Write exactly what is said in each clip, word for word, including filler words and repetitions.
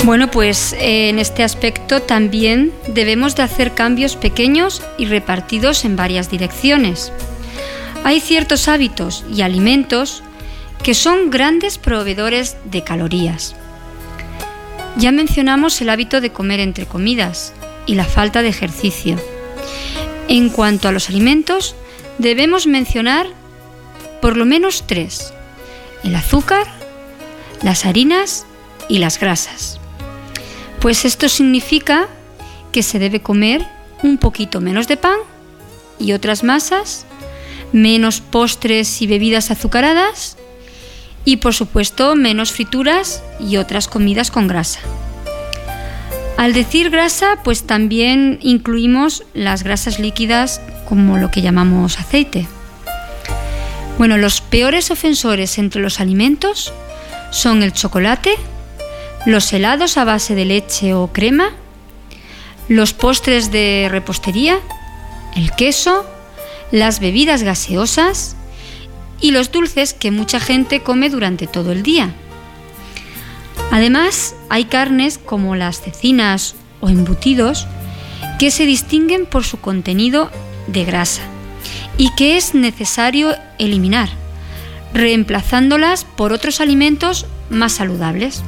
Bueno, pues eh, en este aspecto también debemos de hacer cambios pequeños y repartidos en varias direcciones. Hay ciertos hábitos y alimentos que son grandes proveedores de calorías. Ya mencionamos el hábito de comer entre comidas y la falta de ejercicio. En cuanto a los alimentos, debemos mencionar por lo menos tres: el azúcar, las harinas y las grasas. Pues esto significa que se debe comer un poquito menos de pan y otras masas, menos postres y bebidas azucaradas y, por supuesto, menos frituras y otras comidas con grasa. Al decir grasa, pues también incluimos las grasas líquidas, como lo que llamamos aceite. Bueno, los peores ofensores entre los alimentos son el chocolate, los helados a base de leche o crema, los postres de repostería, el queso, las bebidas gaseosas y los dulces que mucha gente come durante todo el día. Además, hay carnes como las cecinas o embutidos que se distinguen por su contenido de grasa y que es necesario eliminar, reemplazándolas por otros alimentos más saludables.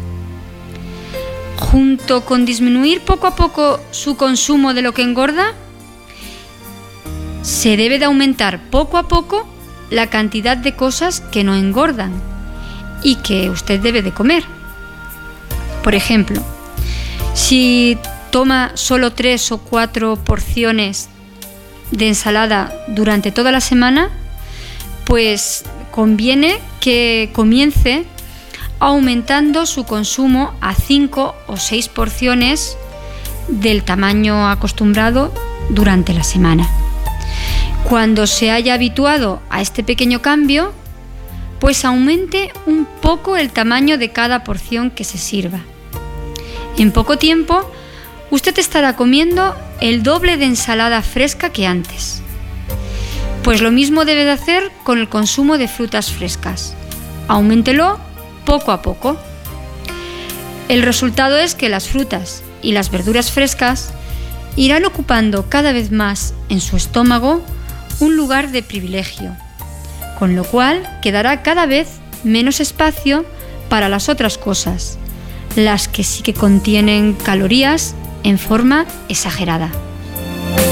Junto con disminuir poco a poco su consumo de lo que engorda, se debe de aumentar poco a poco la cantidad de cosas que no engordan y que usted debe de comer. Por ejemplo, si toma solo tres o cuatro porciones de ensalada durante toda la semana, pues conviene que comience aumentando su consumo a cinco o seis porciones del tamaño acostumbrado durante la semana. Cuando se haya habituado a este pequeño cambio, pues aumente un poco el tamaño de cada porción que se sirva. En poco tiempo, usted estará comiendo el doble de ensalada fresca que antes. Pues lo mismo debe de hacer con el consumo de frutas frescas. Auméntelo poco a poco. El resultado es que las frutas y las verduras frescas irán ocupando cada vez más en su estómago un lugar de privilegio, con lo cual quedará cada vez menos espacio para las otras cosas, las que sí que contienen calorías en forma exagerada.